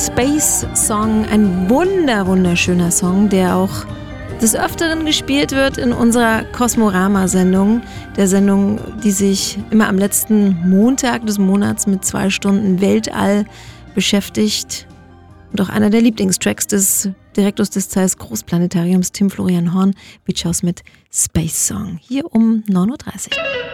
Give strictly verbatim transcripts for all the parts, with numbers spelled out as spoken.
Space Song, ein wunder, wunderschöner Song, der auch des Öfteren gespielt wird in unserer Kosmorama-Sendung, der Sendung, die sich immer am letzten Montag des Monats mit zwei Stunden Weltall beschäftigt. Und auch einer der Lieblingstracks des Direktors des Zeiss Großplanetariums, Tim Florian Horn, Beach House mit Space Song, hier um neun Uhr dreißig.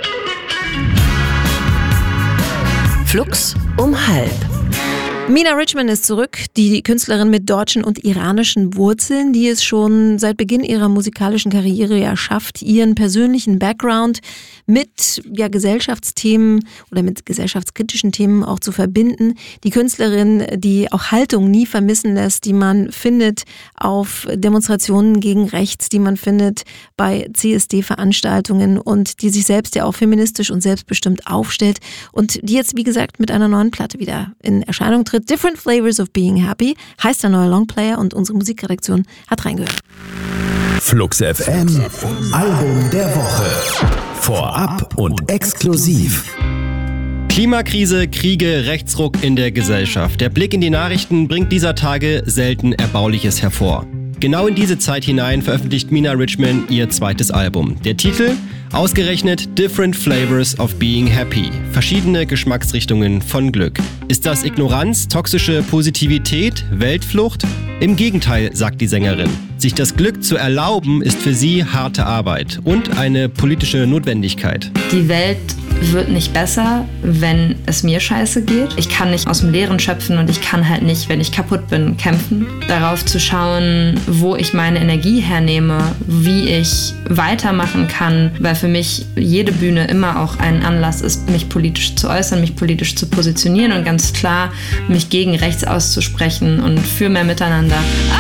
Flux um halb. Mina Richman ist zurück, die Künstlerin mit deutschen und iranischen Wurzeln, die es schon seit Beginn ihrer musikalischen Karriere ja schafft, ihren persönlichen Background mit ja, Gesellschaftsthemen oder mit gesellschaftskritischen Themen auch zu verbinden. Die Künstlerin, die auch Haltung nie vermissen lässt, die man findet auf Demonstrationen gegen rechts, die man findet bei C S D-Veranstaltungen und die sich selbst ja auch feministisch und selbstbestimmt aufstellt und die jetzt, wie gesagt, mit einer neuen Platte wieder in Erscheinung tritt. Different Flavors of Being Happy heißt der neue Longplayer und unsere Musikredaktion hat reingehört. Flux F M, Album der Woche. Vorab und exklusiv. Klimakrise, Kriege, Rechtsruck in der Gesellschaft. Der Blick in die Nachrichten bringt dieser Tage selten Erbauliches hervor. Genau in diese Zeit hinein veröffentlicht Mina Richman ihr zweites Album. Der Titel? Ausgerechnet Different Flavors of Being Happy. Verschiedene Geschmacksrichtungen von Glück. Ist das Ignoranz, toxische Positivität, Weltflucht? Im Gegenteil, sagt die Sängerin. Sich das Glück zu erlauben, ist für sie harte Arbeit und eine politische Notwendigkeit. Die Welt wird nicht besser, wenn es mir scheiße geht. Ich kann nicht aus dem Leeren schöpfen und ich kann halt nicht, wenn ich kaputt bin, kämpfen. Darauf zu schauen, wo ich meine Energie hernehme, wie ich weitermachen kann, weil für mich jede Bühne immer auch ein Anlass ist, mich politisch zu äußern, mich politisch zu positionieren und ganz klar mich gegen rechts auszusprechen und für mehr Miteinander.